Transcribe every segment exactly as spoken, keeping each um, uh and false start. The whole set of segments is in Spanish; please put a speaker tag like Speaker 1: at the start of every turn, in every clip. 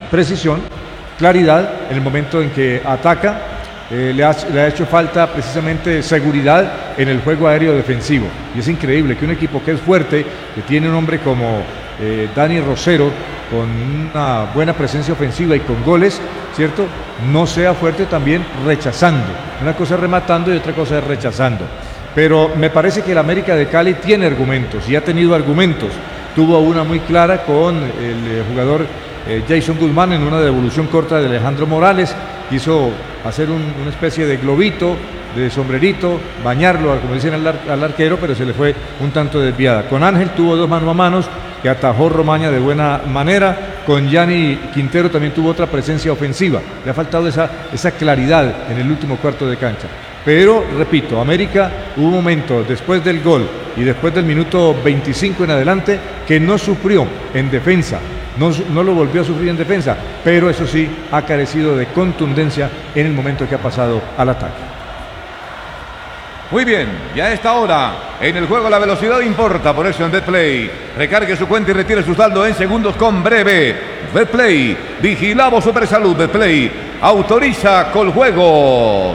Speaker 1: precisión, claridad en el momento en que ataca. Eh, le, ha, le ha hecho falta precisamente seguridad en el juego aéreo defensivo, y es increíble que un equipo que es fuerte, que tiene un hombre como eh, Dani Rosero, con una buena presencia ofensiva y con goles, ¿cierto?, no sea fuerte también rechazando. Una cosa es rematando y otra cosa es rechazando. Pero me parece que el América de Cali tiene argumentos y ha tenido argumentos. Tuvo una muy clara con el eh, jugador eh, Jason Guzmán en una devolución corta de Alejandro Morales. Quiso hacer un, una especie de globito, de sombrerito, bañarlo, como dicen al, ar, al arquero, pero se le fue un tanto desviada. Con Ángel tuvo dos mano a manos que atajó Romaña de buena manera. Con Gianni Quintero también tuvo otra presencia ofensiva. Le ha faltado esa, esa claridad en el último cuarto de cancha. Pero, repito, América hubo un momento después del gol y después del minuto veinticinco en adelante que no sufrió en defensa. No, no lo volvió a sufrir en defensa, pero eso sí, ha carecido de contundencia en el momento que ha pasado al ataque.
Speaker 2: Muy bien, y a esta hora, en el juego la velocidad importa, por eso en BetPlay, recargue su cuenta y retire su saldo en segundos con Breve. BetPlay, vigilamos Supersalud. BetPlay, autoriza con juegos.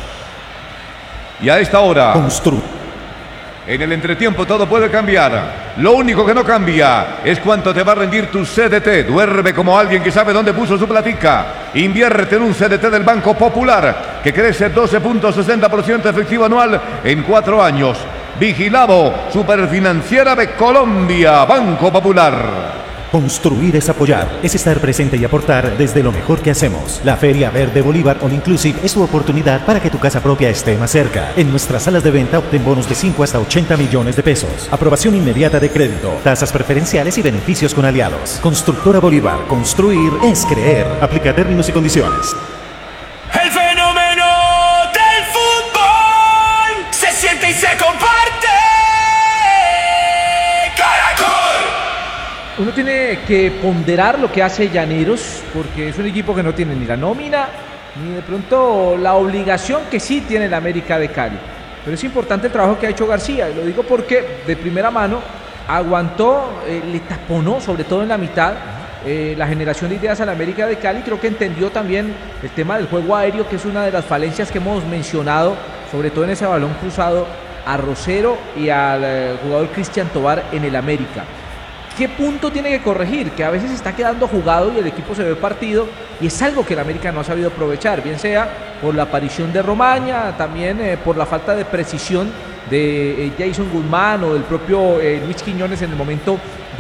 Speaker 2: Y a esta hora,
Speaker 3: Constru.
Speaker 2: En el entretiempo todo puede cambiar. Lo único que no cambia es cuánto te va a rendir tu C D T. Duerme como alguien que sabe dónde puso su platica. Invierte en un C D T del Banco Popular que crece doce punto sesenta por ciento efectivo anual en cuatro años. Vigilado, Superfinanciera de Colombia, Banco Popular.
Speaker 3: Construir es apoyar, es estar presente y aportar desde lo mejor que hacemos. La Feria Verde Bolívar All Inclusive es tu oportunidad para que tu casa propia esté más cerca. En nuestras salas de venta obtén bonos de cinco hasta ochenta millones de pesos. Aprobación inmediata de crédito, tasas preferenciales y beneficios con aliados. Constructora Bolívar, construir es creer. Aplica términos y condiciones.
Speaker 4: El fenómeno del fútbol se siente y se comparte.
Speaker 5: Uno tiene que ponderar lo que hace Llaneros, porque es un equipo que no tiene ni la nómina, ni de pronto la obligación que sí tiene el América de Cali. Pero es importante el trabajo que ha hecho García, y lo digo porque de primera mano aguantó, eh, le taponó, sobre todo en la mitad, eh, la generación de ideas al América de Cali. Creo que entendió también el tema del juego aéreo, que es una de las falencias que hemos mencionado, sobre todo en ese balón cruzado a Rosero y al eh, jugador Cristian Tobar en el América. ¿Qué punto tiene que corregir? Que a veces está quedando jugado y el equipo se ve partido, y es algo que el América no ha sabido aprovechar, bien sea por la aparición de Romaña, también eh, por la falta de precisión de eh, Jason Guzmán o del propio eh, Luis Quiñones en el momento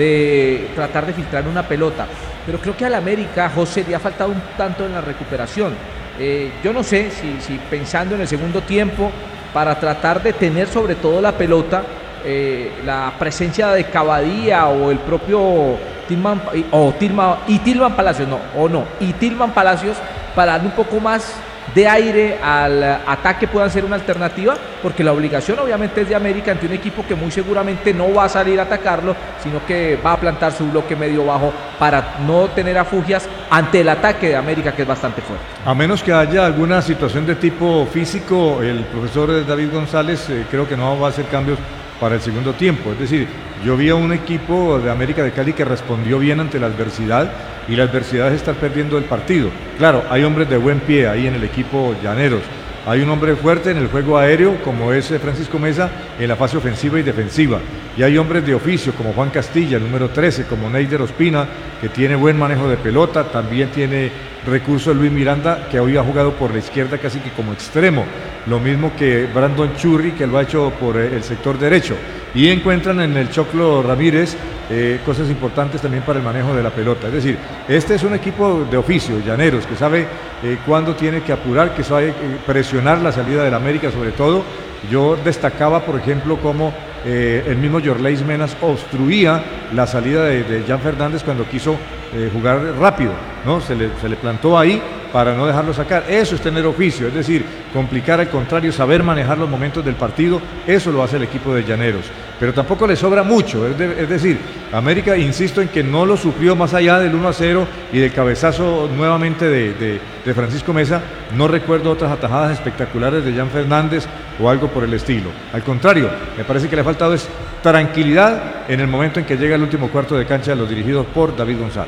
Speaker 5: de tratar de filtrar una pelota. Pero creo que al América, José, le ha faltado un tanto en la recuperación. Eh, yo no sé si, si pensando en el segundo tiempo, para tratar de tener sobre todo la pelota, Eh, la presencia de Cavadía o el propio Tilman, o Tilman, y Tilman Palacios, no, o no, y Tilman Palacios, para darle un poco más de aire al ataque, puedan ser una alternativa, porque la obligación obviamente es de América ante un equipo que muy seguramente no va a salir a atacarlo, sino que va a plantar su bloque medio bajo para no tener afugias ante el ataque de América, que es bastante fuerte.
Speaker 1: A menos que haya alguna situación de tipo físico, el profesor David González eh, creo que no va a hacer cambios para el segundo tiempo. Es decir, yo vi a un equipo de América de Cali que respondió bien ante la adversidad, y la adversidad es estar perdiendo el partido. Claro, hay hombres de buen pie ahí en el equipo Llaneros. Hay un hombre fuerte en el juego aéreo, como es Francisco Mesa, en la fase ofensiva y defensiva. Y hay hombres de oficio, como Juan Castilla, el número trece, como Neider Ospina, que tiene buen manejo de pelota. También tiene recursos Luis Miranda, que hoy ha jugado por la izquierda casi que como extremo. Lo mismo que Brandon Churri, que lo ha hecho por el sector derecho. Y encuentran en el Choclo Ramírez eh, cosas importantes también para el manejo de la pelota. Es decir, este es un equipo de oficio, Llaneros, que sabe eh, cuándo tiene que apurar, que sabe eh, presionar la salida del América sobre todo. Yo destacaba, por ejemplo, cómo eh, el mismo Yorleis Menas obstruía la salida de, de Jan Fernández cuando quiso eh, jugar rápido, ¿no? Se le, se le plantó ahí para no dejarlo sacar. Eso es tener oficio, es decir, complicar al contrario, saber manejar los momentos del partido. Eso lo hace el equipo de Llaneros, pero tampoco le sobra mucho. Es, de, es decir, América, insisto en que no lo sufrió más allá del uno a cero y del cabezazo nuevamente de, de, de Francisco Mesa. No recuerdo otras atajadas espectaculares de Jan Fernández o algo por el estilo. Al contrario, me parece que le ha faltado es tranquilidad en el momento en que llega el último cuarto de cancha de los dirigidos por David González.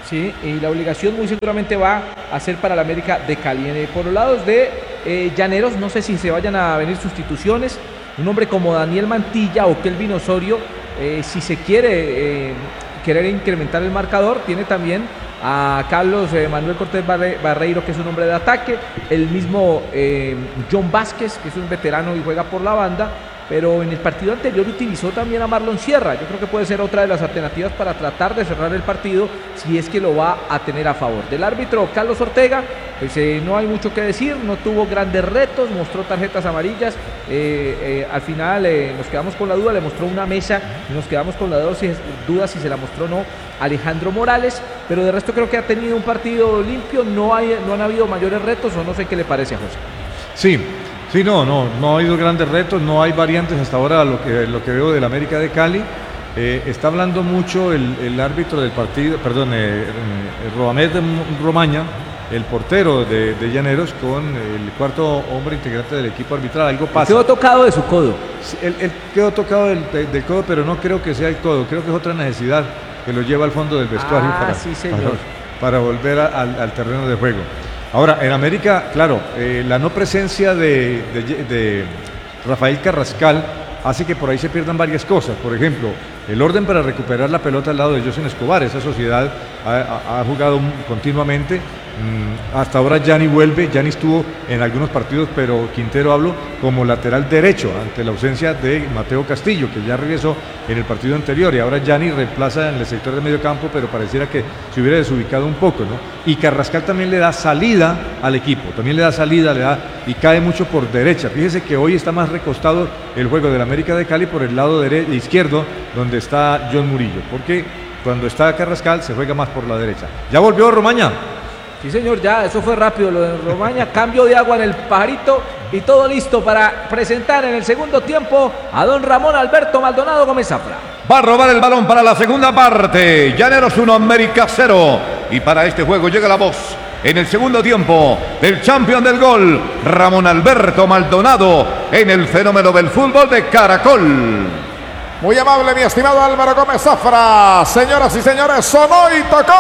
Speaker 5: Sí, y la obligación muy seguramente va a ser para la América de Cali. Eh, por los lados de eh, Llaneros, no sé si se vayan a venir sustituciones. Un hombre como Daniel Mantilla o Kelvin Osorio, eh, si se quiere eh, querer incrementar el marcador, tiene también a Carlos eh, Manuel Cortés Barre, Barreiro, que es un hombre de ataque, el mismo eh, John Vázquez, que es un veterano y juega por la banda, pero en el partido anterior utilizó también a Marlon Sierra. Yo creo que puede ser otra de las alternativas para tratar de cerrar el partido, si es que lo va a tener a favor. Del árbitro Carlos Ortega, pues eh, no hay mucho que decir, no tuvo grandes retos, mostró tarjetas amarillas, eh, eh, al final eh, nos quedamos con la duda, le mostró una mesa, y nos quedamos con la duda si se la mostró o no Alejandro Morales, pero de resto creo que ha tenido un partido limpio, no, hay, no han habido mayores retos, o no sé qué le parece a José.
Speaker 1: Sí. Sí, no, no, no ha habido grandes retos, no hay variantes hasta ahora lo que, lo que veo del América de Cali. Eh, está hablando mucho el, el árbitro del partido, perdón, eh, eh, Roamed Romaña, el portero de, de Llaneros, con el cuarto hombre integrante del equipo arbitral. Algo pasa.
Speaker 5: Quedó tocado de su codo.
Speaker 1: Sí, él, él quedó tocado del, del codo, pero no creo que sea el codo, creo que es otra necesidad que lo lleva al fondo del vestuario
Speaker 5: ah,
Speaker 1: para,
Speaker 5: sí,
Speaker 1: para, para volver a, al, al terreno de juego. Ahora, en América, claro, eh, la no presencia de, de, de Rafael Carrascal hace que por ahí se pierdan varias cosas. Por ejemplo, el orden para recuperar la pelota al lado de José Escobar. Esa sociedad ha, ha, ha jugado continuamente. Mm, hasta ahora Gianni vuelve. Gianni estuvo en algunos partidos, pero Quintero hablo como lateral derecho ante la ausencia de Mateo Castillo, que ya regresó en el partido anterior. Y ahora Gianni reemplaza en el sector de medio campo, pero pareciera que se hubiera desubicado un poco, ¿no? Y Carrascal también le da salida al equipo. También le da salida, le da y cae mucho por derecha. Fíjese que hoy está más recostado el juego del América de Cali por el lado derecho, izquierdo, donde está John Murillo. Porque cuando está Carrascal se juega más por la derecha. ¿Ya volvió Romaña?
Speaker 5: Sí, señor, ya, eso fue rápido lo de Romaña, cambio de agua en el pajarito y todo listo para presentar en el segundo tiempo a don Ramón Alberto Maldonado Gómez Zafra.
Speaker 2: Va a robar el balón para la segunda parte. Llaneros uno, América cero. Y para este juego llega la voz en el segundo tiempo del campeón del gol, Ramón Alberto Maldonado, en el fenómeno del fútbol de Caracol.
Speaker 6: Muy amable, mi estimado Álvaro Gómez Zafra. Señoras y señores, sonó y tocó.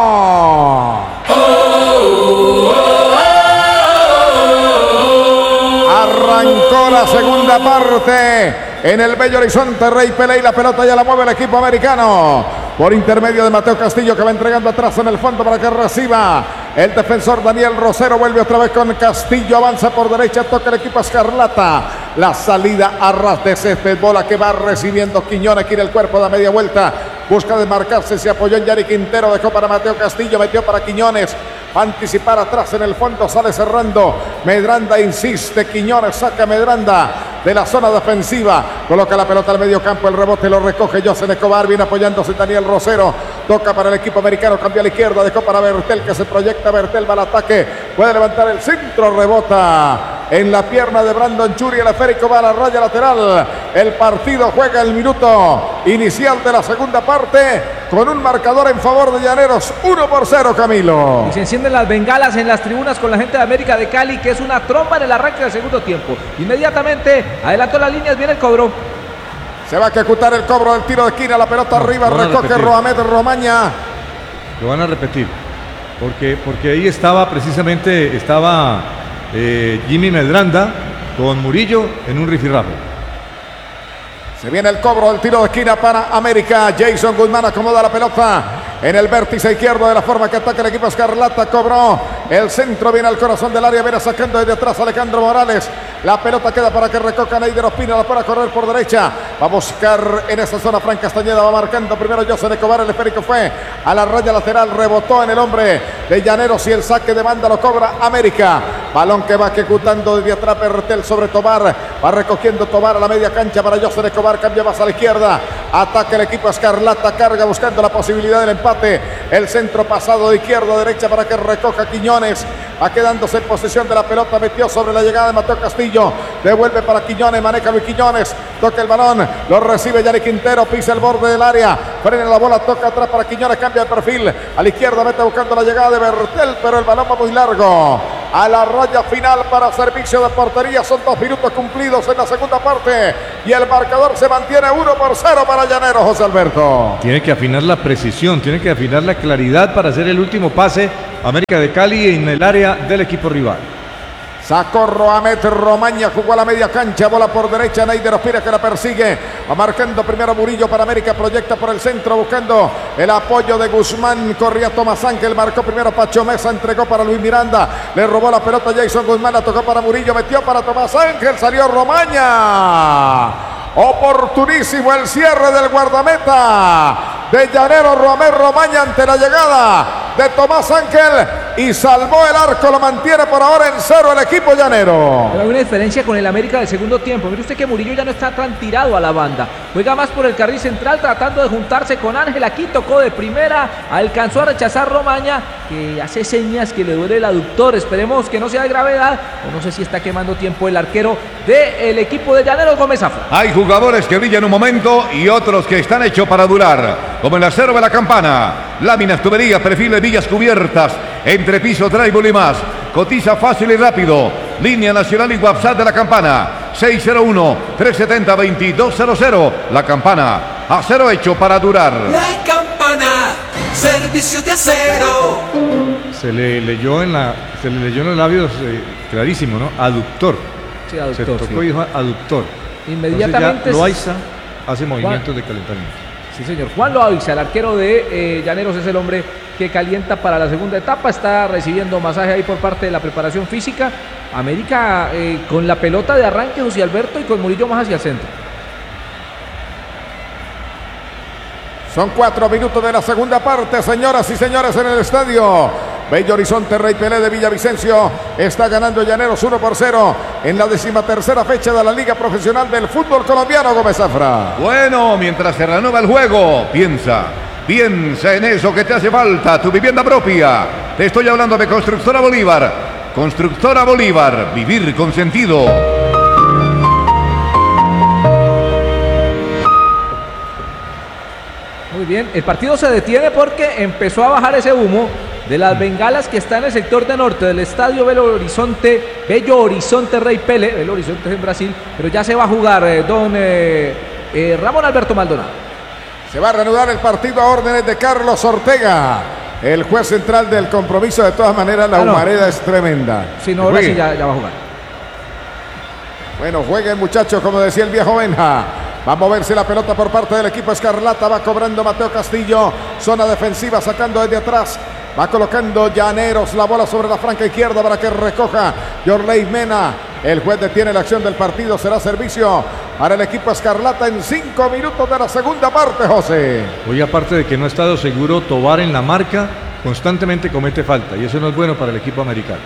Speaker 6: Oh, oh, oh, oh. Arrancó la segunda parte en el bello horizonte Rey Pelé y la pelota ya la mueve el equipo americano por intermedio de Mateo Castillo, que va entregando atrás en el fondo para que reciba el defensor Daniel Rosero. Vuelve otra vez con Castillo, avanza por derecha, toca el equipo Escarlata. La salida a ras de césped, bola que va recibiendo Quiñones, quiere el cuerpo de media vuelta, busca desmarcarse, se apoyó en Yari Quintero, dejó para Mateo Castillo, metió para Quiñones, va a anticipar atrás en el fondo, sale cerrando, Medranda insiste, Quiñones saca Medranda de la zona defensiva, coloca la pelota al medio campo, el rebote lo recoge José Escobar, viene apoyándose Daniel Rosero, toca para el equipo americano, cambia a la izquierda, dejó para Bertel, que se proyecta, Bertel va al ataque, puede levantar el centro, rebota en la pierna de Brandon Churi, el esférico va a la raya lateral. El partido juega el minuto inicial de la segunda parte con un marcador en favor de Llaneros, uno por cero, Camilo.
Speaker 5: Y se encienden las bengalas en las tribunas con la gente de América de Cali, que es una tromba en el arranque del segundo tiempo. Inmediatamente adelantó las líneas, viene el cobro.
Speaker 6: Se va a ejecutar el cobro del tiro de esquina, la pelota no, arriba, recoge Roamed Romaña.
Speaker 1: Lo van a repetir, porque, porque ahí estaba precisamente, estaba eh, Jimmy Medranda con Murillo en un rifirrafe.
Speaker 6: Se viene el cobro del tiro de esquina para América. Jason Guzmán acomoda la pelota en el vértice izquierdo de la forma que ataca el equipo Escarlata. Cobró el centro, viene al corazón del área, viene sacando desde atrás Alejandro Morales. La pelota queda para que recoja Neider Ospina, la para correr por derecha. Va a buscar en esa zona Fran Castañeda, va marcando primero José Escobar, el esférico fue a la raya lateral, rebotó en el hombre de Llaneros y el saque de banda lo cobra América. Balón que va ejecutando desde atrás Bertel sobre Tobar, va recogiendo Tobar a la media cancha para José Escobar, cambia más a la izquierda, ataca el equipo Escarlata, carga buscando la posibilidad del empate. El centro pasado de izquierda a derecha para que recoja Quiñones, va quedándose en posesión de la pelota, metió sobre la llegada de Mateo Castillo, devuelve para Quiñones, maneja Luis Quiñones, toca el balón, lo recibe Yari Quintero, pisa el borde del área, frena la bola, toca atrás para Quiñones, cambia de perfil, a la izquierda mete buscando la llegada de Bertel, pero el balón va muy largo. a la raya final para servicio de portería. Son dos minutos cumplidos en la segunda parte y el marcador se mantiene uno por cero para Llaneros, José Alberto.
Speaker 1: Tiene que afinar la precisión, tiene que afinar la claridad para hacer el último pase América de Cali en el área del equipo rival.
Speaker 6: Sacó Roamet Romaña, jugó a la media cancha, bola por derecha, Neider Ospina que la persigue, marcando primero Murillo para América, proyecta por el centro buscando el apoyo de Guzmán, corría Tomás Ángel, marcó primero Pacho Mesa, entregó para Luis Miranda, le robó la pelota Jason Guzmán, la tocó para Murillo, metió para Tomás Ángel, salió Romaña, oportunísimo el cierre del guardameta de Llaneros, Roamet Romaña ante la llegada de Tomás Ángel y salvó el arco, lo mantiene por ahora en cero el equipo llanero.
Speaker 5: Pero hay una diferencia con el América del segundo tiempo. Mire usted que Murillo ya no está tan tirado a la banda, juega más por el carril central tratando de juntarse con Ángel. Aquí tocó de primera, alcanzó a rechazar Romaña, que hace señas que le duele el aductor. Esperemos que no sea de gravedad, o no sé si está quemando tiempo el arquero del equipo de Llaneros, Gómez Zafra.
Speaker 2: Hay jugadores que brillan un momento y otros que están hechos para durar, como el acero de la campana, láminas, tuberías, perfiles, villas cubiertas, entrepiso, drywall y más. Cotiza fácil y rápido. Línea nacional y WhatsApp de la campana seis cero uno, tres siete cero, dos dos cero cero. La campana, acero hecho para durar.
Speaker 4: La campana, servicio de acero.
Speaker 1: Se le leyó en la, se le leyó en los labios eh, clarísimo, ¿no? Aductor.
Speaker 5: Sí, aductor,
Speaker 1: Se tocó
Speaker 5: sí.
Speaker 1: y dijo aductor.
Speaker 5: Inmediatamente.
Speaker 1: Entonces ya Loaiza hace movimientos de calentamiento.
Speaker 5: Sí, señor. Juan Loaiza, el arquero de eh, Llaneros, es el hombre que calienta para la segunda etapa. Está recibiendo masaje ahí por parte de la preparación física. América eh, con la pelota de arranque, José Alberto, y con Murillo más hacia el centro.
Speaker 6: Son cuatro minutos de la segunda parte, señoras y señores, en el estadio Bello Horizonte. Rey Pelé de Villavicencio está ganando Llaneros uno por cero en la decimatercera fecha de la Liga Profesional del Fútbol Colombiano, Gómez Zafra.
Speaker 2: Bueno, mientras se reanuda el juego, piensa, piensa en eso que te hace falta, tu vivienda propia. Te estoy hablando de Constructora Bolívar. Constructora Bolívar, vivir con sentido.
Speaker 5: Muy bien, el partido se detiene porque empezó a bajar ese humo de las bengalas que está en el sector de norte del estadio Belo Horizonte, Bello Horizonte Rey Pelé. Belo Horizonte es en Brasil, pero ya se va a jugar eh, don eh, eh, Ramón Alberto Maldonado.
Speaker 6: Se va a reanudar el partido a órdenes de Carlos Ortega, el juez central del compromiso. De todas maneras, la ah, no. humareda es tremenda.
Speaker 5: Sí, no, ahora sí ya, ya va a jugar.
Speaker 6: Bueno, jueguen muchachos, como decía el viejo Benja. Va a moverse la pelota por parte del equipo escarlata. Va cobrando Mateo Castillo. Zona defensiva sacando desde atrás. Va colocando Llaneros la bola sobre la franca izquierda para que recoja Yorley Mena. El juez detiene la acción del partido. Será servicio para el equipo escarlata en cinco minutos de la segunda parte, José.
Speaker 1: Hoy, aparte de que no ha estado seguro Tobar en la marca, constantemente comete falta. Y eso no es bueno para el equipo americano.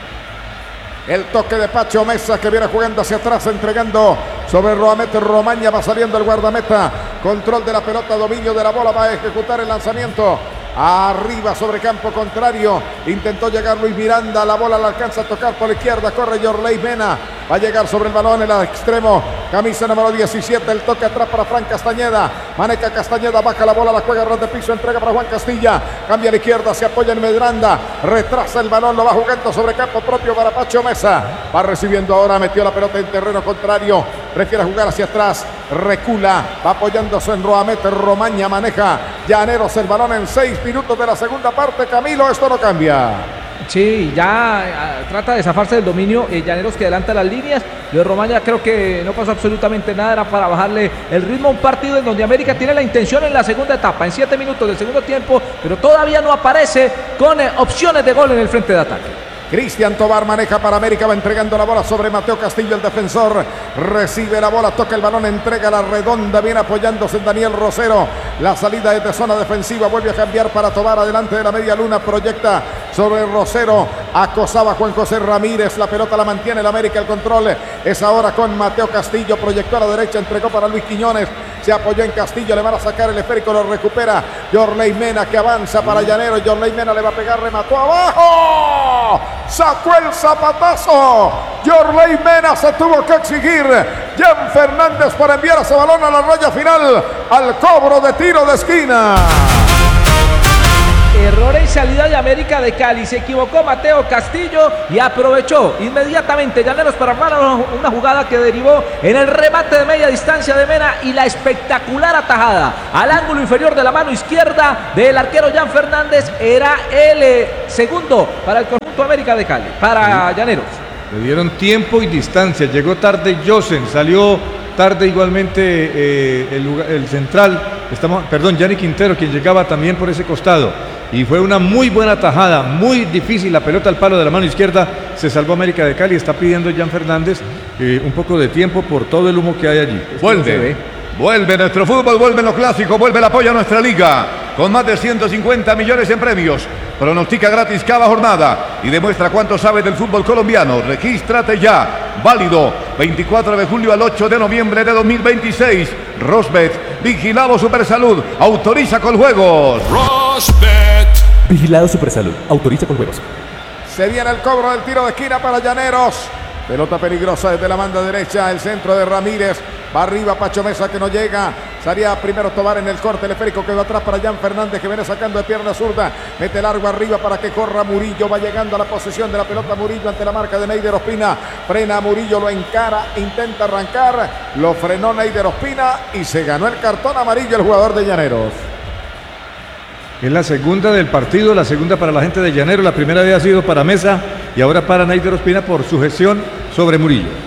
Speaker 6: El toque de Pacho Mesa que viene jugando hacia atrás, entregando sobre Roamet Romaña. Va saliendo el guardameta. Control de la pelota, dominio de la bola. Va a ejecutar el lanzamiento. Arriba sobre campo contrario. Intentó llegar Luis Miranda. La bola la alcanza a tocar por la izquierda. Corre Yorley Mena. Va a llegar sobre el balón en el extremo. Camisa número diecisiete. El toque atrás para Fran Castañeda. Maneca Castañeda. Baja la bola. La juega ras de piso. Entrega para Juan Castilla. Cambia a la izquierda. Se apoya en Medranda. Retrasa el balón. Lo va jugando sobre campo propio para Pacho Mesa. Va recibiendo ahora. Metió la pelota en terreno contrario. Prefiere jugar hacia atrás. Recula. Va apoyándose en Roamet Romaña. Maneja Llaneros el balón en seis minutos de la segunda parte. Camilo, esto no cambia.
Speaker 5: Sí, ya uh, trata de zafarse del dominio. eh, Llaneros que adelanta las líneas. Lo de Romaña creo que no pasó absolutamente nada. Era para bajarle el ritmo a un partido en donde América tiene la intención en la segunda etapa, en siete minutos del segundo tiempo, pero todavía no aparece con eh, opciones de gol en el frente de ataque.
Speaker 6: Cristian Tobar maneja para América, va entregando la bola sobre Mateo Castillo, el defensor. Recibe la bola, toca el balón, entrega la redonda, viene apoyándose en Daniel Rosero. La salida desde zona defensiva, vuelve a cambiar para Tobar, adelante de la media luna, proyecta sobre Rosero. Acosaba Juan José Ramírez, la pelota la mantiene el América, el control es ahora con Mateo Castillo, proyectó a la derecha, entregó para Luis Quiñones. Se apoyó en Castillo, le van a sacar el esférico, lo recupera Yorley Mena que avanza para Llanero. Yorley Mena le va a pegar, remató abajo. Sacó el zapatazo. Yorley Mena se tuvo que exigir. Jan Fernández para enviar ese balón a la raya final al cobro de tiro de esquina.
Speaker 5: error en salida de América de Cali. Se equivocó Mateo Castillo y aprovechó inmediatamente Llaneros para armar una jugada que derivó en el remate de media distancia de Mena y la espectacular atajada al ángulo inferior de la mano izquierda del arquero Jan Fernández. Era el eh, segundo para el conjunto América de Cali, para Llaneros.
Speaker 1: Le dieron tiempo y distancia. Llegó tarde Josen, salió tarde igualmente eh, el, el central, estamos, perdón, Yanni Quintero, quien llegaba también por ese costado. Y fue una muy buena tajada, muy difícil, la pelota al palo de la mano izquierda, se salvó América de Cali. Está pidiendo Jan Fernández eh, un poco de tiempo por todo el humo que hay allí.
Speaker 2: Vuelve, vuelve nuestro fútbol, vuelve lo clásico, vuelve el apoyo a nuestra liga, con más de ciento cincuenta millones en premios. Pronostica gratis cada jornada y demuestra cuánto sabe del fútbol colombiano. Regístrate ya, válido veinticuatro de julio al ocho de noviembre de dos mil veintiséis. Rosbet, vigilado Supersalud, autoriza con juegos.
Speaker 4: Rosbet.
Speaker 3: Vigilado Supersalud, autoriza con juegos.
Speaker 6: Se viene el cobro del tiro de esquina para Llaneros. Pelota peligrosa desde la banda derecha, el centro de Ramírez. Va arriba Pacho Mesa que no llega. Salía primero Tobar en el corte, el esférico que va atrás para Jan Fernández que viene sacando de pierna zurda. Mete largo arriba para que corra Murillo. Va llegando a la posesión de la pelota Murillo ante la marca de Neider Ospina. Frena Murillo, lo encara, intenta arrancar. Lo frenó Neider Ospina y se ganó el cartón amarillo el jugador de Llaneros.
Speaker 1: Es la segunda del partido, la segunda para la gente de Llaneros. La primera había sido para Mesa y ahora para Neider Ospina por su gestión sobre Murillo.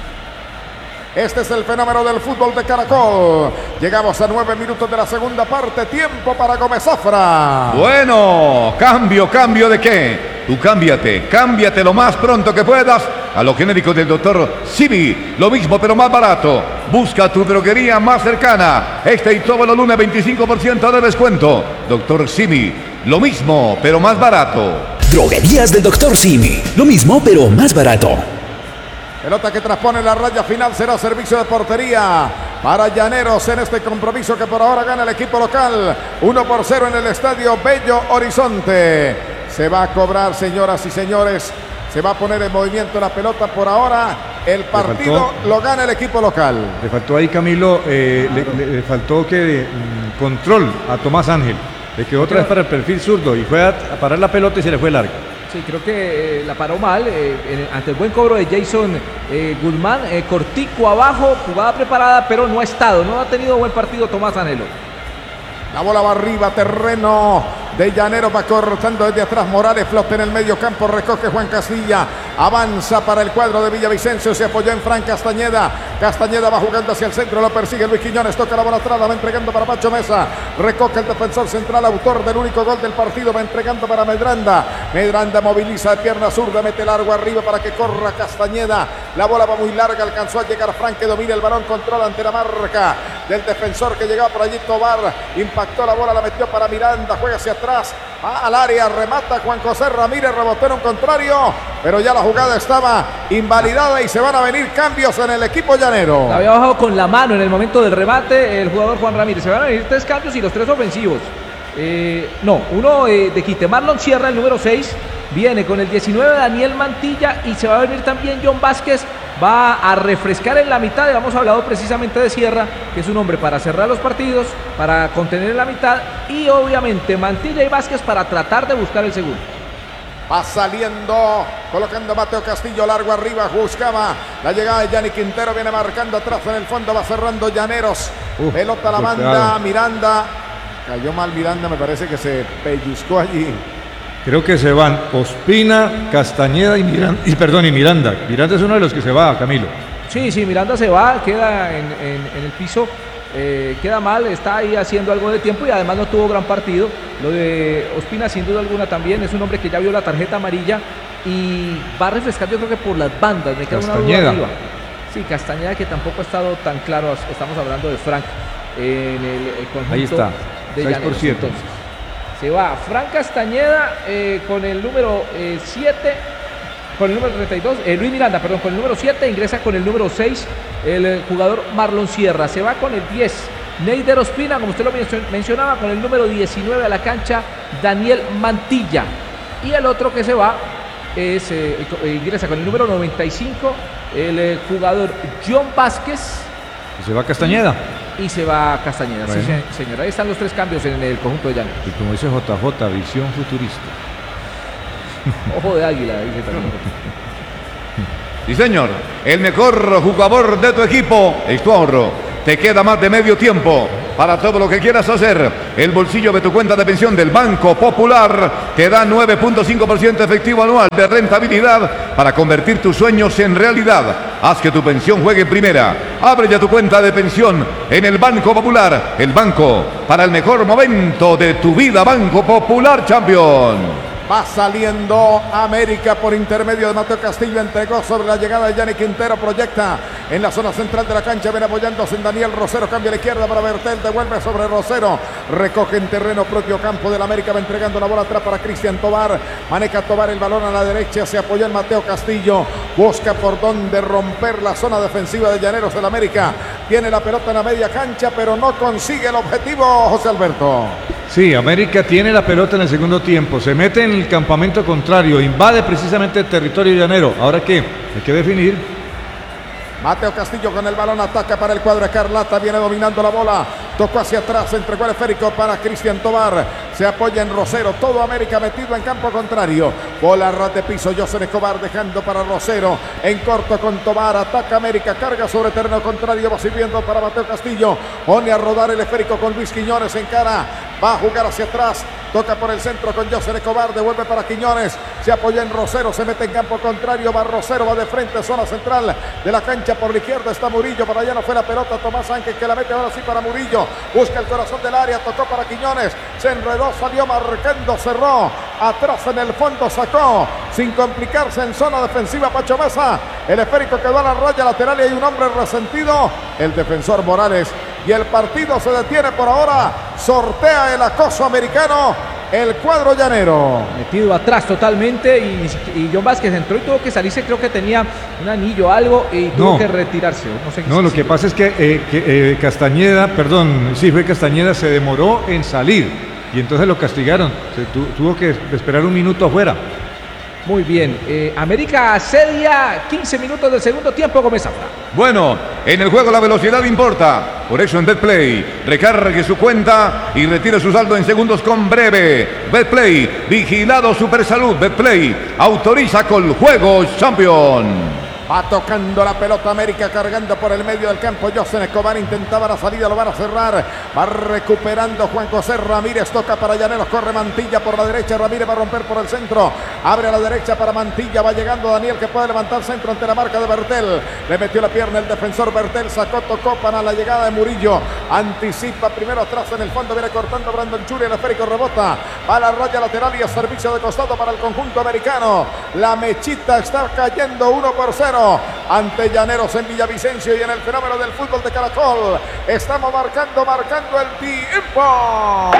Speaker 6: Este es el fenómeno del fútbol de Caracol. Llegamos a nueve minutos de la segunda parte. Tiempo para Gómez Zafra.
Speaker 2: Bueno, cambio, cambio de qué. Tú cámbiate, cámbiate lo más pronto que puedas a los genéricos del doctor Simi. Lo mismo pero más barato. Busca tu droguería más cercana. Este y todos los lunes veinticinco por ciento de descuento. Doctor Simi, lo mismo pero más barato.
Speaker 7: Droguerías del doctor Simi. Lo mismo pero más barato.
Speaker 6: Pelota que transpone la raya final, será servicio de portería para Llaneros en este compromiso que por ahora gana el equipo local. uno por cero en el estadio Bello Horizonte. Se va a cobrar, señoras y señores. Se va a poner en movimiento la pelota por ahora. El partido lo gana el equipo local.
Speaker 1: Le faltó ahí, Camilo, eh, le, le, le faltó que mm, control a Tomás Ángel. Le quedó otra vez para el perfil zurdo y fue a, a parar la pelota y se le fue larga.
Speaker 5: Sí, creo que eh, la paró mal eh, en, ante el buen cobro de Jason eh, Guzmán, eh, cortico abajo, jugada preparada, pero no ha estado, no ha tenido buen partido Tomás Anhelo.
Speaker 6: La bola va arriba, terreno de Llaneros, va cortando desde atrás Morales, flota en el medio campo, recoge Juan Castilla, avanza para el cuadro de Villavicencio, se apoyó en Fran Castañeda, Castañeda va jugando hacia el centro, lo persigue Luis Quiñones, toca la bola atrás, la va entregando para Pacho Mesa, recoge el defensor central, autor del único gol del partido, va entregando para Medranda, Medranda moviliza de pierna zurda, mete largo arriba para que corra Castañeda, la bola va muy larga, alcanzó a llegar Fran que domina el balón, controla ante la marca del defensor que llegaba por allí, Tobar, impactó la bola, la metió para Miranda, juega hacia atrás, va al área, remata Juan José Ramírez, rebotó en un contrario, pero ya la jugada estaba invalidada y se van a venir cambios en el equipo llanero.
Speaker 5: La había bajado con la mano en el momento del remate el jugador Juan Ramírez. Se van a venir tres cambios y los tres ofensivos. Eh, no, uno eh, de quite. Marlon Sierra, el número seis, viene con el diecinueve Daniel Mantilla y se va a venir también John Vázquez. Va a refrescar en la mitad, hemos hablado precisamente de Sierra, que es un hombre para cerrar los partidos, para contener en la mitad y obviamente Mantilla y Vázquez para tratar de buscar el segundo.
Speaker 6: Va saliendo, colocando Mateo Castillo largo arriba, buscaba la llegada de Yanni Quintero, viene marcando atrás en el fondo, va cerrando Llaneros, uh, pelota a la banda, claro. Miranda, cayó mal Miranda, me parece que se pellizcó allí.
Speaker 1: Creo que se van Ospina, Castañeda y Miranda, y perdón, y Miranda. Miranda es uno de los que se va, Camilo.
Speaker 5: Sí, sí, Miranda se va, queda en, en, en el piso, eh, queda mal, está ahí haciendo algo de tiempo y además no tuvo gran partido. Lo de Ospina sin duda alguna también, es un hombre que ya vio la tarjeta amarilla y va a refrescar yo creo que por las bandas, me queda una duda arriba. Sí, Castañeda que tampoco ha estado tan claro, estamos hablando de Frank en el, el conjunto
Speaker 1: ahí está,
Speaker 5: de
Speaker 1: seis por ciento.
Speaker 5: Entonces, se va Frank Castañeda eh, con el número siete, eh, con el número treinta y dos, eh, Luis Miranda, perdón, con el número siete, ingresa con el número seis, el, el jugador Marlon Sierra, se va con el diez, Neider Ospina, como usted lo mencionaba, con el número diecinueve a la cancha, Daniel Mantilla, y el otro que se va es, eh, ingresa con el número noventa y cinco, el eh, jugador John Vázquez.
Speaker 1: Y se va Castañeda.
Speaker 5: y se va Castañeda.
Speaker 1: Bueno.
Speaker 5: Sí, se- señor, ahí están los tres cambios en el conjunto de Llaneros.
Speaker 1: Y como dice J J, visión futurista.
Speaker 5: Ojo de águila, dice también.
Speaker 2: Sí, señor. El mejor jugador de tu equipo es tu ahorro. Te queda más de medio tiempo para todo lo que quieras hacer. El bolsillo de tu cuenta de pensión del Banco Popular te da nueve punto cinco por ciento efectivo anual de rentabilidad para convertir tus sueños en realidad. Haz que tu pensión juegue en primera. Abre ya tu cuenta de pensión en el Banco Popular. El banco para el mejor momento de tu vida. Banco Popular Champion.
Speaker 6: Va saliendo América por intermedio de Mateo Castillo. Entregó sobre la llegada de Yanni Quintero. Proyecta en la zona central de la cancha. Ven apoyándose en Daniel Rosero. Cambia a la izquierda para Bertel. Devuelve sobre Rosero. Recoge en terreno propio campo del América. Va entregando la bola atrás para Cristian Tobar. Maneja Tobar el balón a la derecha. Se apoya en Mateo Castillo. Busca por dónde romper la zona defensiva de Llaneros del América. Tiene la pelota en la media cancha, pero no consigue el objetivo, José Alberto.
Speaker 1: Sí, América tiene la pelota en el segundo tiempo, se mete en el campamento contrario, invade precisamente el territorio llanero. ¿Ahora qué? Hay que definir.
Speaker 6: Mateo Castillo con el balón, ataca para el cuadro Escarlata, viene dominando la bola, tocó hacia atrás, entregó el esférico para Cristian Tobar, se apoya en Rosero, todo América metido en campo contrario, bola a ras de piso, José Escobar dejando para Rosero, en corto con Tobar, ataca América, carga sobre terreno contrario, va sirviendo para Mateo Castillo, pone a rodar el esférico con Luis Quiñones en cara, va a jugar hacia atrás, toca por el centro con José Escobar, devuelve para Quiñones, se apoya en Rosero, se mete en campo contrario, va Rosero, va de frente, zona central de la cancha, por la izquierda está Murillo, para allá no fue la pelota, Tomás Ángel que la mete ahora sí para Murillo, busca el corazón del área, tocó para Quiñones, se enredó, salió marcando, cerró, atrás en el fondo sacó, sin complicarse en zona defensiva Pacho Mesa, el esférico quedó a la raya lateral y hay un hombre resentido, el defensor Morales, y el partido se detiene por ahora, sortea el acoso americano, el cuadro llanero.
Speaker 5: Metido atrás totalmente y, y John Vázquez entró y tuvo que salirse, creo que tenía un anillo o algo y tuvo
Speaker 1: No.
Speaker 5: que retirarse. No, sé qué
Speaker 1: No, lo
Speaker 5: sí,
Speaker 1: que
Speaker 5: sí.
Speaker 1: pasa es que, eh, que, eh, Castañeda, perdón, sí, fue Castañeda, se demoró en salir y entonces lo castigaron, se tu- tuvo que esperar un minuto afuera.
Speaker 5: Muy bien, eh, América asedia quince minutos del segundo tiempo, Gómez Zafra.
Speaker 2: Bueno, en el juego la velocidad importa. Por eso en BetPlay, recargue su cuenta y retire su saldo en segundos con Breve. BetPlay, vigilado Supersalud. BetPlay, autoriza con Juegos Champion.
Speaker 6: Va tocando la pelota América, cargando por el medio del campo. José Escobar intentaba la salida, lo van a cerrar. Va recuperando Juan José Ramírez, toca para Llaneros, corre Mantilla por la derecha. Ramírez va a romper por el centro. Abre a la derecha para Mantilla, va llegando Daniel que puede levantar centro ante la marca de Bertel. Le metió la pierna el defensor Bertel, sacó, tocó para la llegada de Murillo. Anticipa primero atrás en el fondo, viene cortando Brandon Churi, el esférico rebota. Va a la raya lateral y a servicio de costado para el conjunto americano. La mechita está cayendo uno por cero. Ante Llaneros en Villavicencio y en el fenómeno del fútbol de Caracol. Estamos marcando, marcando el tiempo.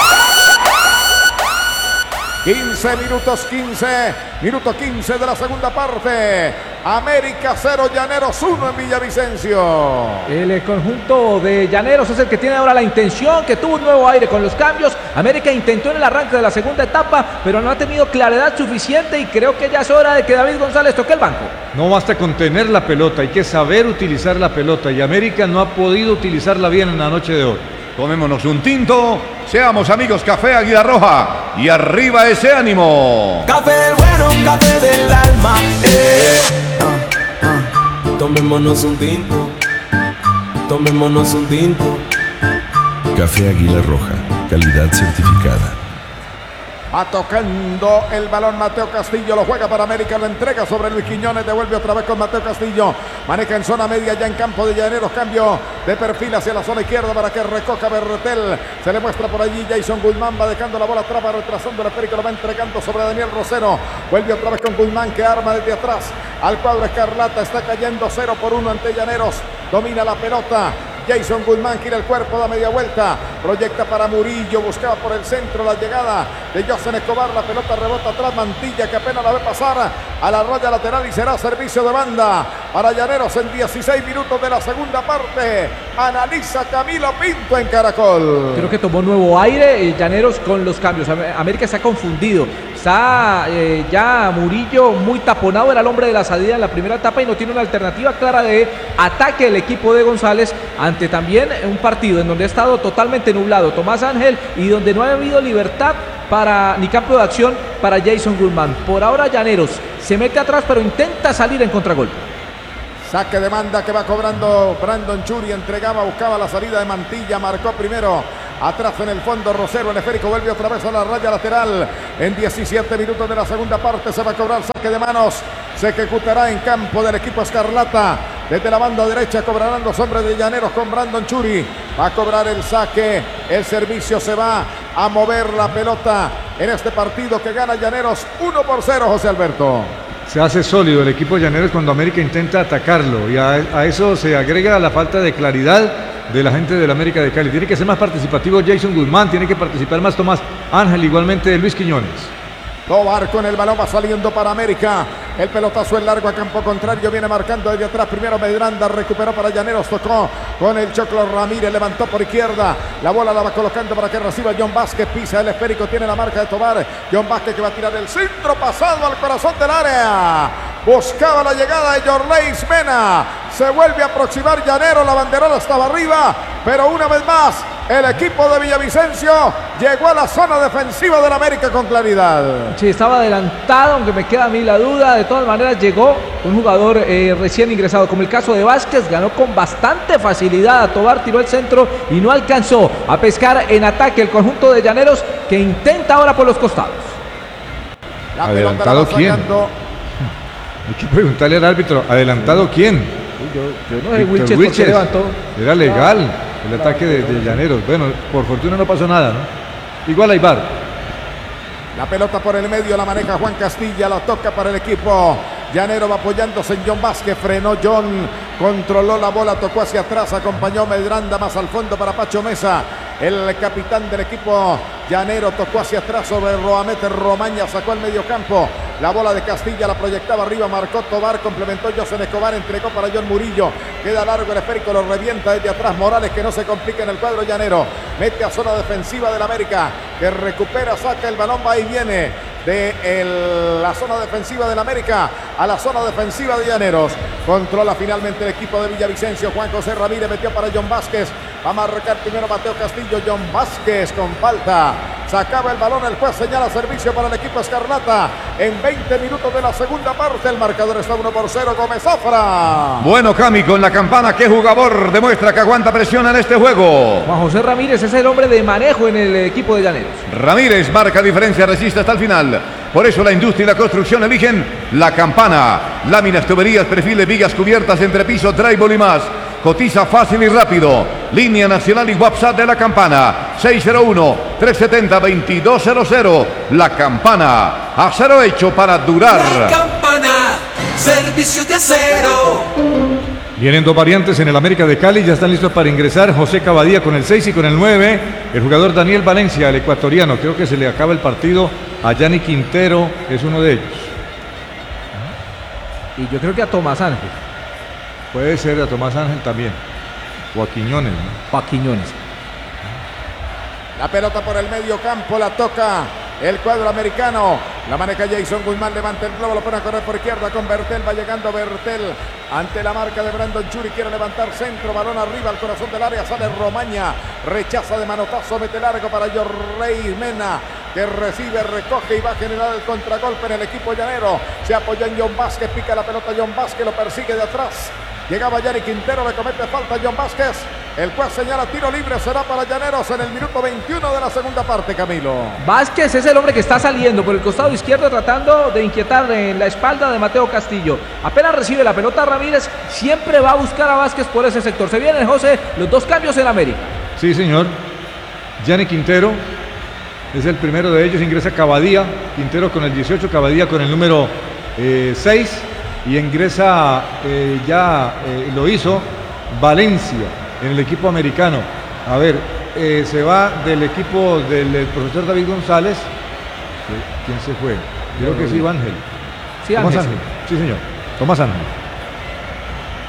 Speaker 6: quince minutos, quince, minuto quince de la segunda parte. América cero, Llaneros uno en Villavicencio.
Speaker 5: El eh, conjunto de Llaneros es el que tiene ahora la intención, que tuvo un nuevo aire con los cambios. América intentó en el arranque de la segunda etapa, pero no ha tenido claridad suficiente y creo que ya es hora de que David González toque el banco.
Speaker 1: No basta con tener la pelota, hay que saber utilizar la pelota y América no ha podido utilizarla bien en la noche de hoy.
Speaker 2: Tomémonos un tinto, seamos amigos Café Águila Roja y arriba ese ánimo.
Speaker 4: Café del bueno, café del alma. Eh. Ah, ah. Tomémonos un tinto. Tomémonos un tinto.
Speaker 8: Café Águila Roja, calidad certificada.
Speaker 6: Va tocando el balón Mateo Castillo, lo juega para América, lo entrega sobre Luis Quiñones, devuelve otra vez con Mateo Castillo, maneja en zona media ya en campo de Llaneros, cambio de perfil hacia la zona izquierda para que recoja Berretel, se le muestra por allí Jason Guzmán, va dejando la bola atrás, va retrasando el esférico, lo va entregando sobre Daniel Rosero, vuelve otra vez con Guzmán que arma desde atrás al cuadro Escarlata, está cayendo cero por uno ante Llaneros, domina la pelota. Jason Guzmán gira el cuerpo, da media vuelta, proyecta para Murillo, buscaba por el centro la llegada de José Escobar, la pelota rebota atrás, Mantilla que apenas la ve pasar a la raya lateral y será servicio de banda para Llaneros en dieciséis minutos de la segunda parte. Analiza Camilo Pinto en Caracol.
Speaker 5: Creo que tomó nuevo aire eh, Llaneros con los cambios. Am- América está confundido. Está eh, ya Murillo muy taponado, era el hombre de la salida en la primera etapa y no tiene una alternativa clara de ataque el equipo de González ante también un partido en donde ha estado totalmente nublado Tomás Ángel y donde no ha habido libertad para ni campo de acción para Jason Guzmán. Por ahora Llaneros se mete atrás pero intenta salir en contragolpe.
Speaker 6: Saque de banda que va cobrando Brandon Churi, entregaba, buscaba la salida de Mantilla, marcó primero. Atrás en el fondo Rosero, el esférico vuelve otra vez a la raya lateral. En diecisiete minutos de la segunda parte se va a cobrar saque de manos. Se ejecutará en campo del equipo Escarlata. Desde la banda derecha cobrarán los hombres de Llaneros con Brandon Churi. Va a cobrar el saque. El servicio se va a mover la pelota en este partido que gana Llaneros uno por cero, José Alberto.
Speaker 1: Se hace sólido el equipo de Llaneros cuando América intenta atacarlo y a, a eso se agrega la falta de claridad de la gente del América de Cali. Tiene que ser más participativo Jason Guzmán, tiene que participar más Tomás Ángel, igualmente Luis Quiñones.
Speaker 6: Tobar con el balón va saliendo para América. El pelotazo es largo a campo contrario. Viene marcando desde atrás. Primero Medranda. Recuperó para Llaneros. Tocó con el Choclo Ramírez. Levantó por izquierda. La bola la va colocando para que reciba John Vázquez. Pisa el esférico. Tiene la marca de Tobar. John Vázquez que va a tirar el centro pasado al corazón del área. Buscaba la llegada de Yorleis Mena. Se vuelve a aproximar Llaneros. La banderola estaba arriba. Pero una vez más el equipo de Villavicencio llegó a la zona defensiva del América con claridad.
Speaker 5: Sí, estaba adelantado, aunque me queda a mí la duda. De todas maneras llegó un jugador eh, recién ingresado, como el caso de Vázquez. Ganó con bastante facilidad a Tobar, tiró el centro y no alcanzó a pescar en ataque el conjunto de Llaneros, que intenta ahora por los costados.
Speaker 6: La
Speaker 1: ¿Adelantado quién? Hay que preguntarle al árbitro, ¿adelantado quién?
Speaker 5: Yo, yo no sé, Wilches, ¿por qué levantó?
Speaker 1: Era legal el ataque de, de Llaneros. Bueno, por fortuna no pasó nada, ¿no? Igual hay V A R.
Speaker 6: La pelota por el medio la maneja Juan Castilla, la toca para el equipo. Llanero va apoyándose en John Vázquez, frenó John, controló la bola, tocó hacia atrás, acompañó Medranda más al fondo para Pacho Mesa. El capitán del equipo Llanero tocó hacia atrás sobre Roamete Romaña, sacó al medio campo. La bola de Castilla la proyectaba arriba, marcó Tobar, complementó José Escobar, entregó para John Murillo. Queda largo el esférico, lo revienta desde atrás Morales, que no se complica en el cuadro llanero. Mete a zona defensiva del América, que recupera, saca el balón, va y viene de el, la zona defensiva del América a la zona defensiva de Llaneros. Controla finalmente el equipo de Villavicencio. Juan José Ramírez metió para John Vázquez. Va a marcar primero Mateo Castillo. John Vázquez con falta. Sacaba el balón, el juez señala servicio para el equipo Escarlata. En veinte minutos de la segunda parte, el marcador está uno por cero. Gómez Zafra.
Speaker 2: Bueno, Cami, con la campana, ¿qué jugador demuestra que aguanta presión en este juego?
Speaker 5: Juan José Ramírez es el hombre de manejo en el equipo de Llaneros.
Speaker 2: Ramírez marca diferencia, resiste hasta el final. Por eso la industria y la construcción eligen la campana. Láminas, tuberías, perfiles, vigas, cubiertas, entrepiso, drywall y más. Cotiza fácil y rápido. Línea nacional y WhatsApp de la campana. seis cero uno, tres siete cero, dos dos cero cero. La campana. Acero hecho para durar.
Speaker 4: La campana. Servicios de acero.
Speaker 1: Vienen dos variantes en el América de Cali, ya están listos para ingresar José Cavadía con el seis y con el nueve, el jugador Daniel Valencia, el ecuatoriano. Creo que se le acaba el partido a Yanni Quintero, es uno de ellos.
Speaker 5: Y yo creo que a Tomás Ángel.
Speaker 1: Puede ser a Tomás Ángel también, o a Quiñones, ¿no?
Speaker 5: O a Quiñones.
Speaker 6: La pelota por el medio campo, la toca el cuadro americano. La maneja Jason Guzmán, levanta el globo, lo pone a correr por izquierda con Bertel. Va llegando Bertel ante la marca de Brandon Churi. Quiere levantar centro, balón arriba al corazón del área. Sale Romaña, rechaza de manotazo, mete largo para Yorrey Mena, que recibe, recoge y va a generar el contragolpe en el equipo llanero. Se apoya en John Vázquez, pica la pelota John Vázquez, lo persigue de atrás. Llegaba Yanni Quintero, le comete falta a John Vázquez. El cual señala tiro libre, será para Llaneros en el minuto veintiuno de la segunda parte, Camilo.
Speaker 5: Vázquez es el hombre que está saliendo por el costado izquierdo tratando de inquietar en la espalda de Mateo Castillo. Apenas recibe la pelota Ramírez, siempre va a buscar a Vázquez por ese sector. Se vienen, José, los dos cambios en América.
Speaker 1: Sí, señor. Yanni Quintero es el primero de ellos, ingresa Cavadía. Quintero con el dieciocho, Cavadía con el número eh, seis. Y ingresa, eh, ya eh, lo hizo, Valencia en el equipo americano. A ver, eh, se va del equipo del, del profesor David González. ¿Quién se fue? Creo que sí, Ángel.
Speaker 5: Sí,
Speaker 1: Tomás
Speaker 5: Ángel.
Speaker 1: Ángel. Sí, señor. Tomás Ángel.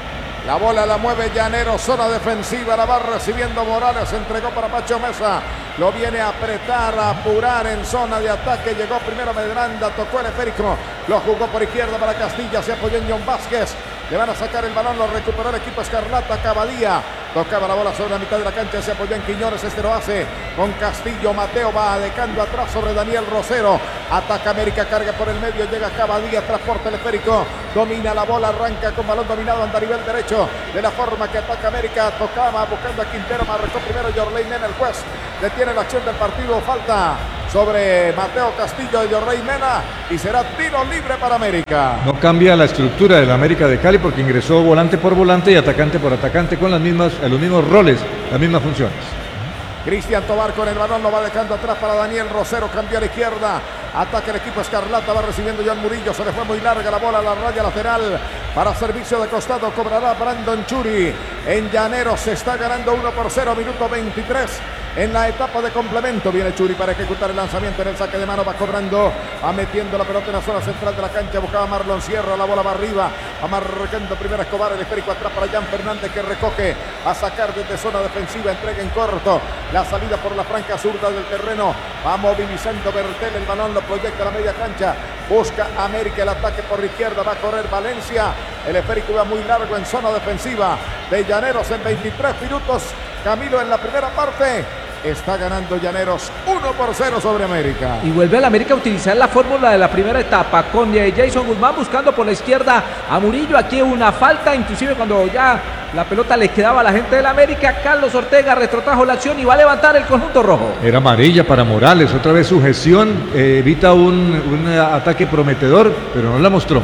Speaker 6: La bola la mueve Llanero, zona defensiva, la va recibiendo Morales, entregó para Pacho Mesa, lo viene a apretar, a apurar en zona de ataque, llegó primero Medranda, tocó el esférico, lo jugó por izquierda para Castilla, se apoyó en John Vázquez, le van a sacar el balón, lo recuperó el equipo Escarlata, Cabadía, tocaba la bola sobre la mitad de la cancha, se apoyó en Quiñones, este lo hace con Castillo, Mateo va adecando atrás sobre Daniel Rosero, ataca América, carga por el medio, llega Cabadía, transporta el esférico, domina la bola, arranca con balón dominado, anda a nivel derecho, de la forma que ataca América, tocaba buscando a Quintero, marcó primero Yorley Mena, el juez detiene la acción del partido, falta sobre Mateo Castillo y Yorley Mena y será tiro libre para América.
Speaker 1: No cambia la estructura del América de Cali porque ingresó volante por volante y atacante por atacante con las mismas, los mismos roles, las mismas funciones.
Speaker 6: Cristian Tobar con el balón, lo va dejando atrás para Daniel Rosero, cambió a la izquierda, ataca el equipo Escarlata, va recibiendo John Murillo, se le fue muy larga la bola a la raya lateral, para servicio de costado cobrará Brandon Churi, en Llanero se está ganando uno por cero, minuto veintitrés, en la etapa de complemento, viene Churi para ejecutar el lanzamiento en el saque de mano, va cobrando, va metiendo la pelota en la zona central de la cancha, buscaba Marlon Sierra, la bola va arriba, va marcando primero Escobar, el esférico atrás para Jan Fernández que recoge, a sacar desde zona defensiva, entrega en corto, la salida por la franca zurda del terreno, va movilizando Bertel, el balón lo proyecta a la media cancha, busca América el ataque por la izquierda, va a correr Valencia, el esférico va muy largo en zona defensiva de Llaneros en veintitrés minutos, Camilo en la primera parte, está ganando Llaneros uno por cero sobre América.
Speaker 5: Y vuelve al América a utilizar la fórmula de la primera etapa con Jason Guzmán buscando por la izquierda a Murillo, aquí una falta, inclusive cuando ya la pelota le quedaba a la gente del América, Carlos Ortega retrotrajo la acción y va a levantar el conjunto rojo.
Speaker 1: Era amarilla para Morales, otra vez sujeción, eh, evita un, un ataque prometedor, pero no la mostró.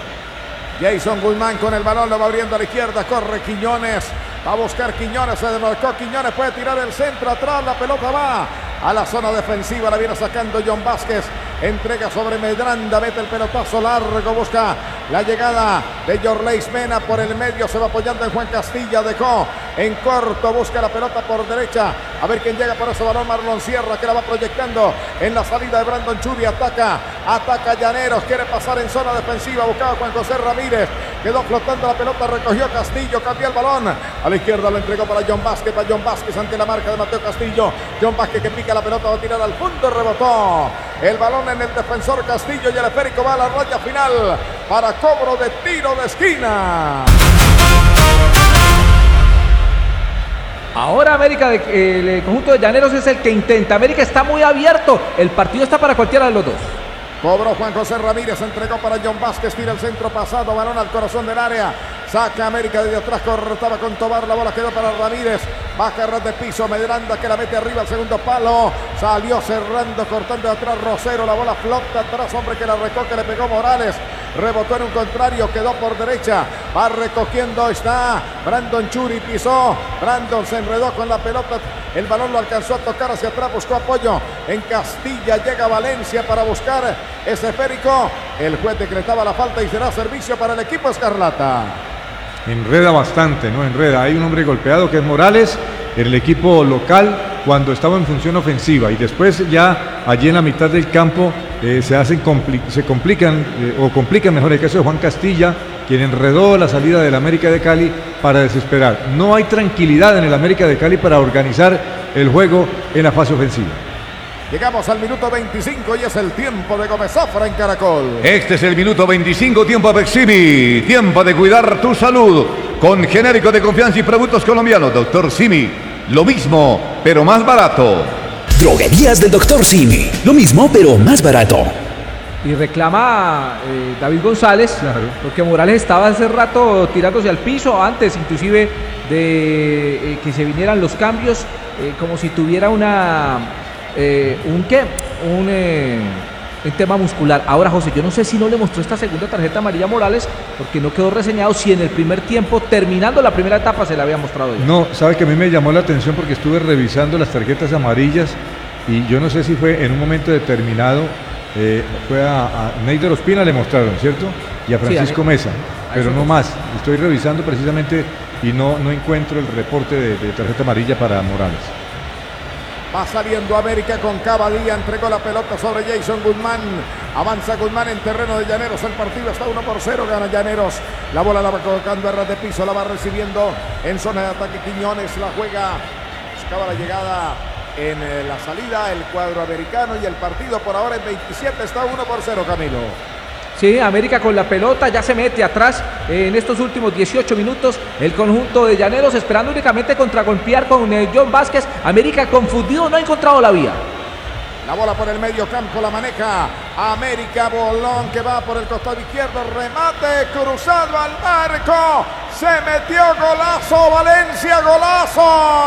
Speaker 6: Jason Guzmán con el balón, lo va abriendo a la izquierda, corre Quiñones, va a buscar Quiñones, se desmarcó Quiñones, puede tirar el centro atrás, la pelota va a la zona defensiva, la viene sacando John Vázquez, entrega sobre Medranda, mete el pelotazo largo, busca la llegada de Yorley Mena por el medio, se va apoyando en Juan Castilla, dejó en corto, busca la pelota por derecha, a ver quién llega por ese balón, Marlon Sierra que la va proyectando en la salida de Brandon Churi, ataca, ataca Llaneros, quiere pasar en zona defensiva, buscaba Juan José Ramírez, quedó flotando la pelota, recogió Castillo, cambió el balón, a la izquierda lo entregó para John Vázquez, para John Vázquez ante la marca de Mateo Castillo, John Vázquez que pica la pelota, va a tirar al punto, rebotó el balón en el defensor Castillo y el esférico va a la raya final para cobro de tiro de esquina.
Speaker 5: Ahora América, de, el conjunto de Llaneros es el que intenta, América está muy abierto, el partido está para cualquiera de los dos.
Speaker 6: Cobró Juan José Ramírez, entregó para John Vázquez, tira el centro pasado, balón al corazón del área, saca América desde atrás, cortaba con Tobar, la bola quedó para Ramírez, baja ras de piso, Medranda que la mete arriba al segundo palo, salió cerrando, cortando de atrás Rosero, la bola flota atrás, hombre que la recoge, le pegó Morales, rebotó en un contrario, quedó por derecha, va recogiendo, está Brandon Churi, pisó, Brandon se enredó con la pelota, el balón lo alcanzó a tocar hacia atrás, buscó apoyo en Castilla, llega Valencia para buscar ese esférico, el juez decretaba la falta y será servicio para el equipo Escarlata.
Speaker 1: Enreda bastante, ¿no? Enreda. Hay un hombre golpeado que es Morales, en el equipo local, cuando estaba en función ofensiva. Y después ya allí en la mitad del campo eh, se hacen compli se complican, eh, o complican mejor el caso de Juan Castilla, quien enredó la salida del América de Cali para desesperar. No hay tranquilidad en el América de Cali para organizar el juego en la fase ofensiva.
Speaker 6: Llegamos al minuto veinticinco y es el tiempo de Gómez Zafra en Caracol.
Speaker 2: Este es el minuto veinticinco, tiempo de Simi. Tiempo de cuidar tu salud. Con genérico de confianza y productos colombianos, doctor Simi. Lo mismo, pero más barato.
Speaker 7: Droguerías del doctor Simi. Lo mismo, pero más barato.
Speaker 5: Y reclama eh, David González, claro, porque Morales estaba hace rato tirándose al piso, antes inclusive de eh, que se vinieran los cambios, eh, como si tuviera una... Eh, ¿Un qué? Un, eh, un tema muscular. Ahora, José, yo no sé si no le mostró esta segunda tarjeta amarilla a Morales, porque no quedó reseñado si en el primer tiempo, terminando la primera etapa, se la había mostrado ya.
Speaker 1: No, sabe que a mí me llamó la atención porque estuve revisando las tarjetas amarillas y yo no sé si fue en un momento determinado, eh, fue a, a Neider Ospina le mostraron, ¿cierto? Y a Francisco sí, a Mesa, pero no más. Estoy revisando precisamente y no, no encuentro el reporte de, de tarjeta amarilla para Morales.
Speaker 6: Va saliendo América con Cavadía, entregó la pelota sobre Jason Guzmán. Avanza Guzmán en terreno de Llaneros. El partido está uno por cero, gana Llaneros. La bola la va colocando a ras de piso, la va recibiendo en zona de ataque Quiñones. La juega, buscaba la llegada en eh, la salida el cuadro americano y el partido por ahora en veintisiete está uno por cero, Camilo.
Speaker 5: Sí, América con la pelota ya se mete atrás eh, en estos últimos dieciocho minutos. El conjunto de Llaneros esperando únicamente contragolpear con eh, John Vázquez. América confundido, no ha encontrado la vía.
Speaker 6: La bola por el medio campo la maneja América, bolón que va por el costado izquierdo, remate cruzado al marco, se metió, golazo Valencia, golazo.